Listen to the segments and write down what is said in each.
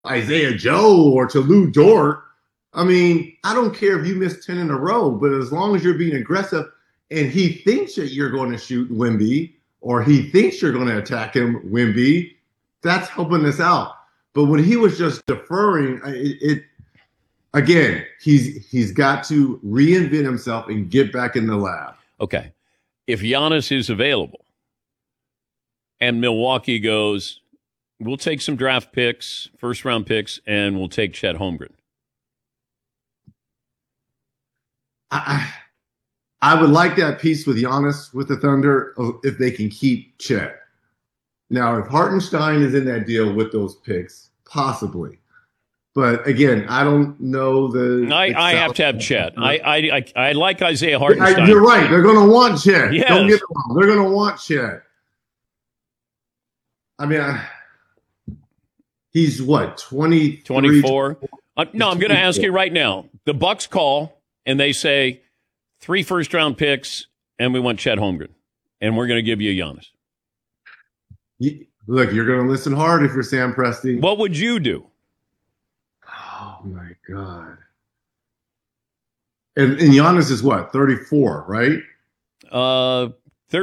Isaiah Joe or to Lou Dort. I mean, I don't care if you miss 10 in a row, but as long as you're being aggressive and he thinks that you're going to shoot Wemby or he thinks you're going to attack him, Wemby, that's helping us out. But when he was just deferring, it again, he's got to reinvent himself and get back in the lab. Okay. If Giannis is available and Milwaukee goes, we'll take some draft picks, first-round picks, and we'll take Chet Holmgren. I would like that piece with Giannis with the Thunder if they can keep Chet. Now, if Hartenstein is in that deal with those picks, possibly. But again, I don't know I have to have Chet. I like Isaiah Hartenstein. You're right. They're going to want Chet. Yes. Don't get me wrong. They're going to want Chet. I mean, he's what, 24? No, I'm going to ask you right now. The Bucks call and they say 3 first-round picks and we want Chet Holmgren, and we're going to give you Giannis. Look, you're going to listen hard if you're Sam Presti. What would you do? Oh, my God. And Giannis is what, 34, right?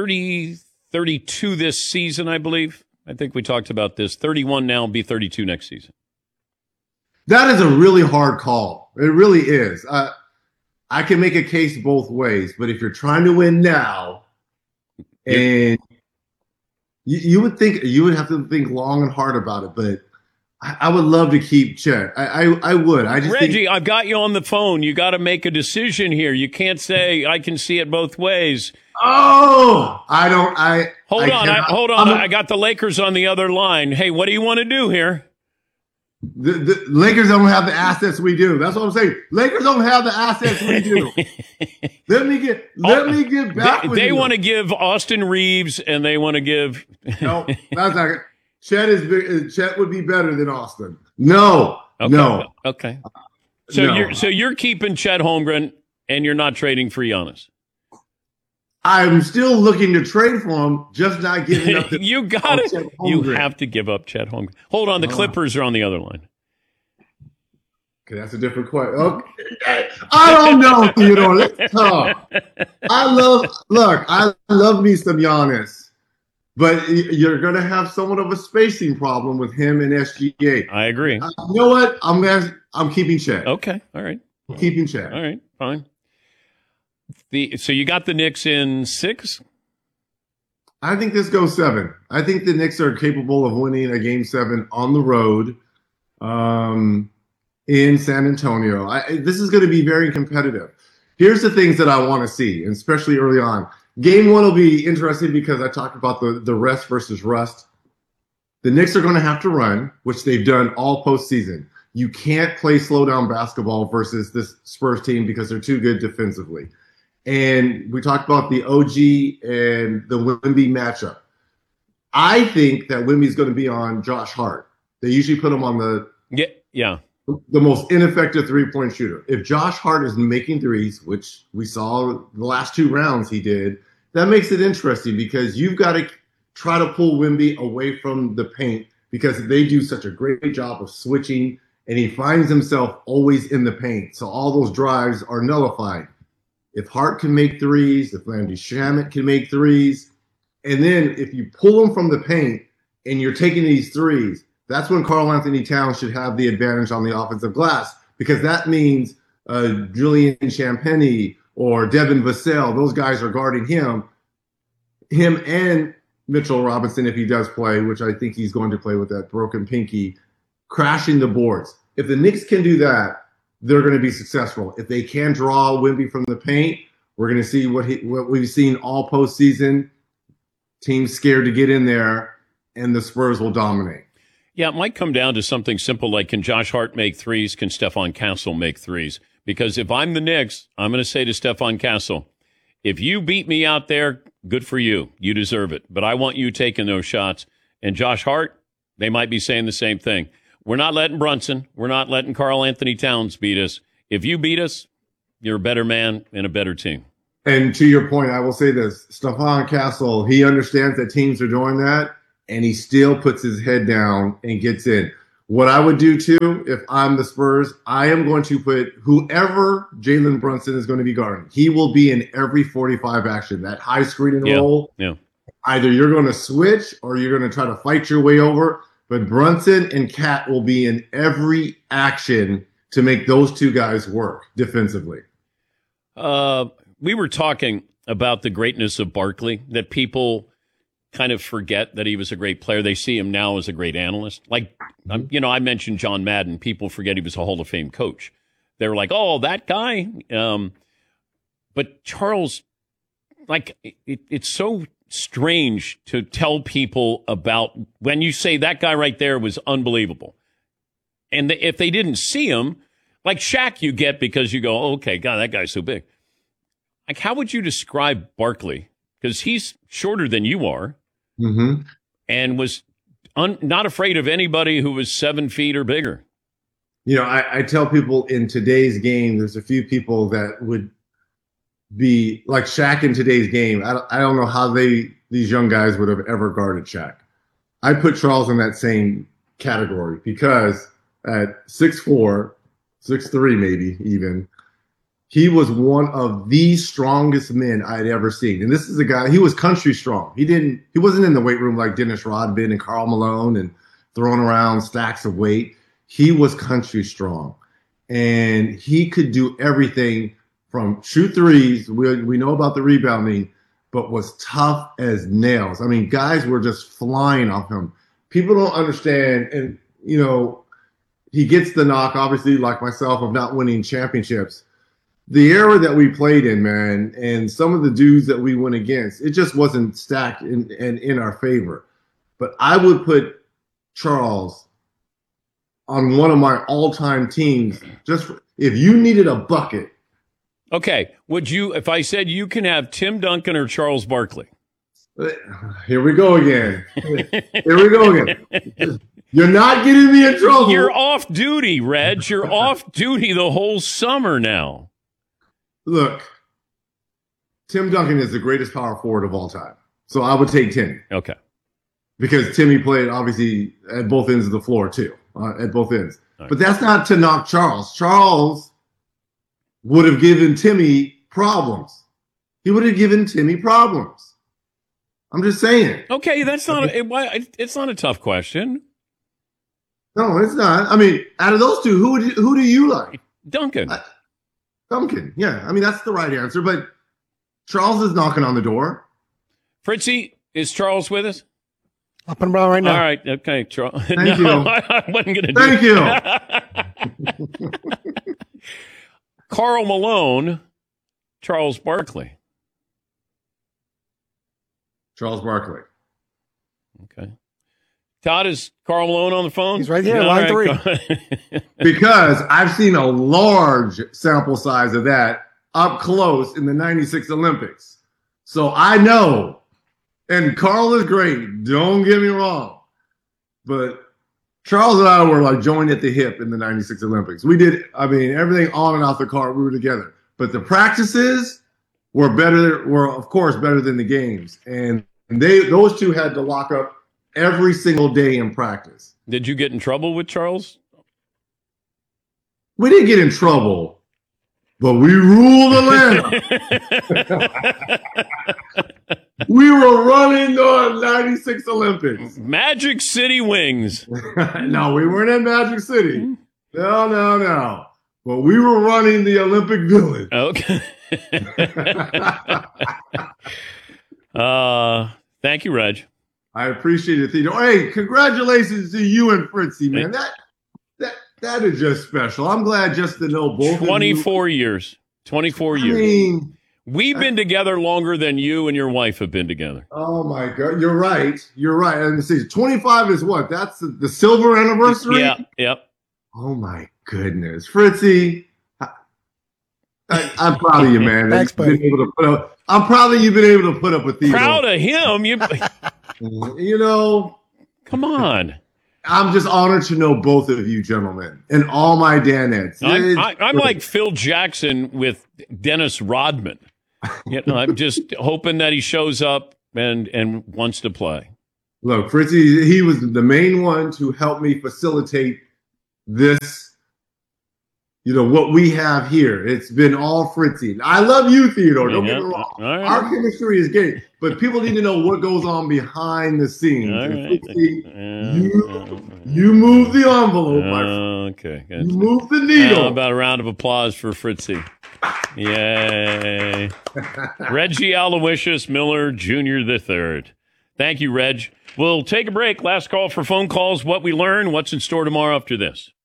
32 this season, I believe. I think we talked about this. 31 now, be 32 next season. That is a really hard call. It really is. I can make a case both ways, but if you're trying to win now, and you would have to think long and hard about it, but I would love to keep Chet. I would. Reggie, I've got you on the phone. You got to make a decision here. You can't say I can see it both ways. Oh, Hold on. I got the Lakers on the other line. Hey, what do you want to do here? The Lakers don't have the assets we do. That's what I'm saying. Lakers don't have the assets we do. Let me get back with you. They want to give Austin Reeves, and they want to give. No, that's not it. Chet would be better than Austin. No, okay. No. Okay. So you're keeping Chet Holmgren, and you're not trading for Giannis. I'm still looking to trade for him, just not giving up. You got it. You have to give up Chet Holmgren. Hold on, the Clippers are on the other line. Okay, that's a different question. Okay. I don't know, Theodore. Let's talk. I love me some Giannis, but you're going to have somewhat of a spacing problem with him and SGA. I agree. You know what? I'm keeping Chet. Okay, all right. I'm keeping Chet. All right, fine. So you got the Knicks in 6? I think this goes 7. I think the Knicks are capable of winning a game 7 on the road in San Antonio. This is going to be very competitive. Here's the things that I want to see, and especially early on. Game 1 will be interesting because I talked about the rest versus rust. The Knicks are going to have to run, which they've done all postseason. You can't play slow down basketball versus this Spurs team because they're too good defensively. And we talked about the OG and the Wemby matchup. I think that Wemby's going to be on Josh Hart. They usually put him on the most ineffective three-point shooter. If Josh Hart is making threes, which we saw the last 2 rounds he did, that makes it interesting because you've got to try to pull Wemby away from the paint because they do such a great job of switching, and he finds himself always in the paint. So all those drives are nullified. If Hart can make threes, if Landry Shamet can make threes, and then if you pull them from the paint and you're taking these threes, that's when Karl Anthony Towns should have the advantage on the offensive glass because that means Julian Champagnie or Devin Vassell, those guys are guarding him and Mitchell Robinson if he does play, which I think he's going to play with that broken pinky, crashing the boards. If the Knicks can do that, they're going to be successful. If they can draw Wemby from the paint, we're going to see what we've seen all postseason. Teams scared to get in there, and the Spurs will dominate. Yeah, it might come down to something simple like, can Josh Hart make threes? Can Stephon Castle make threes? Because if I'm the Knicks, I'm going to say to Stephon Castle, if you beat me out there, good for you. You deserve it. But I want you taking those shots. And Josh Hart, they might be saying the same thing. We're not letting Brunson. We're not letting Karl Anthony Towns beat us. If you beat us, you're a better man and a better team. And to your point, I will say this. Stephon Castle, he understands that teams are doing that, and he still puts his head down and gets in. What I would do too, if I'm the Spurs, I am going to put whoever Jalen Brunson is going to be guarding. He will be in every 45 action, that high screening role. Yeah. Either you're going to switch or you're going to try to fight your way over. But Brunson and Cat will be in every action to make those two guys work defensively. We were talking about the greatness of Barkley, that people kind of forget that he was a great player. They see him now as a great analyst. Like, I mentioned John Madden. People forget he was a Hall of Fame coach. They were like, oh, that guy. But Charles, like, it's so strange to tell people about when you say that guy right there was unbelievable. And if they didn't see him, like Shaq you get because you go, oh, okay, God, that guy's so big. Like, how would you describe Barkley? Because he's shorter than you are and was not afraid of anybody who was 7 feet or bigger. I tell people in today's game, there's a few people that would be like Shaq in today's game. I don't know how these young guys would have ever guarded Shaq. I put Charles in that same category because at 6'4", 6'3", maybe even, he was one of the strongest men I'd ever seen. And this is a guy, he was country strong. He wasn't in the weight room like Dennis Rodman and Karl Malone and throwing around stacks of weight. He was country strong. And he could do everything from shoot threes. We know about the rebounding, but was tough as nails. I mean, guys were just flying off him. People don't understand. And, he gets the knock, obviously, like myself, of not winning championships. The era that we played in, man, and some of the dudes that we went against, it just wasn't stacked in our favor. But I would put Charles on one of my all-time teams. Just if you needed a bucket. Okay, would you? If I said you can have Tim Duncan or Charles Barkley? Here we go again. You're not getting me in trouble. You're off duty, Reg. You're off duty the whole summer now. Look, Tim Duncan is the greatest power forward of all time. So I would take Timmy. Okay. Because Timmy played, obviously, at both ends of the floor, too. At both ends. Right. But that's not to knock Charles. Charles would have given Timmy problems. He would have given Timmy problems. I'm just saying. Okay, it's not a tough question. No, it's not. I mean, out of those two, who do you like? Duncan. Duncan, yeah. I mean, that's the right answer. But Charles is knocking on the door. Fritzy, is Charles with us? Up and around right now. All right. Okay, Charles. Thank you. I wasn't going to do Thank you. Karl Malone, Charles Barkley. Charles Barkley. Okay. Todd, is Karl Malone on the phone? He's right here, line 3. Because I've seen a large sample size of that up close in the 96 Olympics. So I know, and Karl is great, don't get me wrong, but Charles and I were like joined at the hip in the 96 Olympics. We did, everything on and off the court, we were together. But the practices were of course better than the games. And those two had to lock up every single day in practice. Did you get in trouble with Charles? We didn't get in trouble, but we ruled Atlanta. We were running the 96 Olympics. Magic City Wings. No, we weren't in Magic City. No. But we were running the Olympic Village. Okay. Thank you, Reg. I appreciate it, Theodore. Hey, congratulations to you and Fritzy, man. That is just special. I'm glad just to know both 24 of you. years. 24 years. We've been together longer than you and your wife have been together. Oh, my God. You're right. And see, 25 is what? That's the silver anniversary? Yeah, yep. Oh, my goodness. Fritzy, I'm proud of you, man. Thanks, buddy. I'm proud that you've been able to put up with these. Proud of him. Come on. I'm just honored to know both of you gentlemen and all my Danettes. I'm like Phil Jackson with Dennis Rodman. I'm just hoping that he shows up and wants to play. Look, Fritzy, he was the main one to help me facilitate this, what we have here. It's been all Fritzy. I love you, Theodore. Don't get me wrong. Right. Our chemistry is great, but people need to know what goes on behind the scenes. All And right. Fritzy, you move the envelope, my friend. Okay. You move the needle. How about a round of applause for Fritzy? Yay. Reggie Aloysius Miller Jr. III. Thank you, Reg. We'll take a break. Last call for phone calls. What we learn, what's in store tomorrow after this.